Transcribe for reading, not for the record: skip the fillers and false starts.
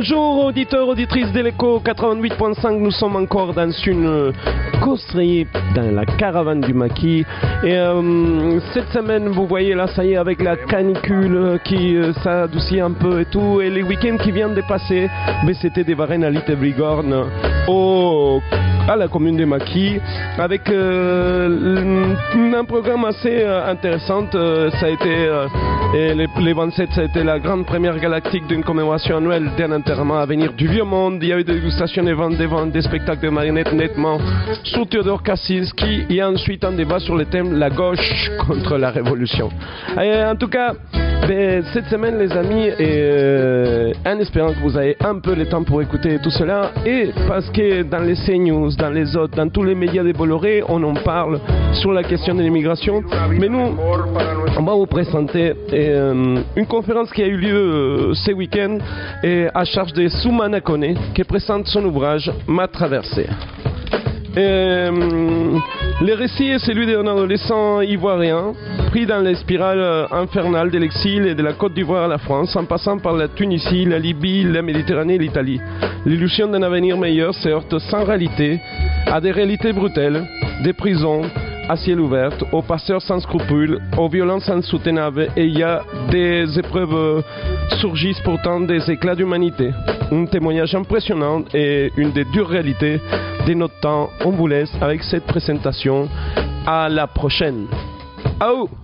Bonjour auditeurs, auditrices de l'Écho 88.5, nous sommes encore dans une causerie dans la caravane du maquis et cette semaine vous voyez là ça y est avec la canicule qui s'adoucit un peu et tout et les week-ends qui viennent de passer, mais c'était des Varennes à Little-Bigorne à la commune des Maquis avec un programme assez intéressant. Ça a été les 27, ça a été la grande première galactique d'une commémoration annuelle d'un enterrement à venir du vieux monde. Il y a eu des dégustations, des ventes, des spectacles de marionnettes nettement sous Théodore Kaczynski et ensuite un débat sur le thème la gauche contre la révolution. Et en tout cas, cette semaine les amis, en espérant que vous avez un peu le temps pour écouter tout cela, et parce que dans les CNews, dans les autres, dans tous les médias de Bolloré, on en parle sur la question de l'immigration, mais nous, on va vous présenter une conférence qui a eu lieu ce week-end à charge de Soumana Koné, qui présente son ouvrage « Ma traversée ». Le récit est celui d'un adolescent ivoirien pris dans les spirales infernales de l'exil et de la Côte d'Ivoire à la France, en passant par la Tunisie, la Libye, la Méditerranée et l'Italie. L'illusion d'un avenir meilleur se heurte sans réalité à des réalités brutales, des prisons à ciel ouvert, aux passeurs sans scrupules, aux violences insoutenables, et il y a des épreuves surgissent pourtant des éclats d'humanité. Un témoignage impressionnant et une des dures réalités de notre temps. On vous laisse avec cette présentation. À la prochaine. Au